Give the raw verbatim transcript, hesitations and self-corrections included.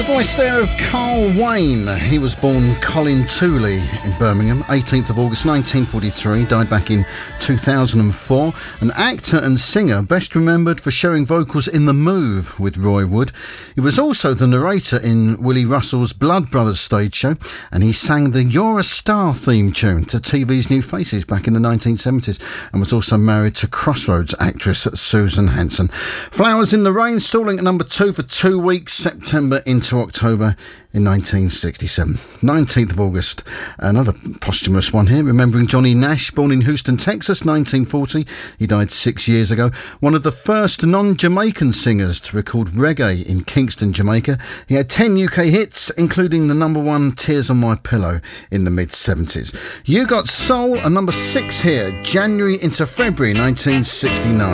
voice there of Carl Wayne. He was born Colin Tooley in Birmingham, eighteenth of August nineteen forty-three, died back in two thousand four. An actor and singer, best remembered for sharing vocals in The Move with Roy Wood. He was also the narrator in Willie Russell's Blood Brothers stage show, and he sang the You're a Star theme tune to T V's New Faces back in the nineteen seventies, and was also married to Crossroads actress Susan Hanson. Flowers in the Rain, stalling at number two for two weeks, September into October in nineteen sixty-seven. nineteenth of August, another posthumous one here, remembering Johnny Nash, born in Houston, Texas, nineteen forty. He died six years ago. One of the first non-Jamaican singers to record reggae in Kingston, Jamaica. He had ten U K hits, including the number one Tears on My Pillow in the mid-seventies. You Got Soul, a number six here, January into February nineteen sixty-nine.